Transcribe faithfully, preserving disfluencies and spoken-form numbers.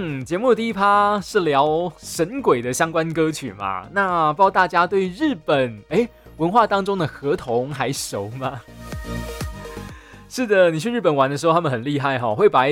嗯，节目的第一趴是聊神鬼的相关歌曲嘛？那不知道大家对日本哎文化当中的河童还熟吗？是的，你去日本玩的时候，他们很厉害哈，会把一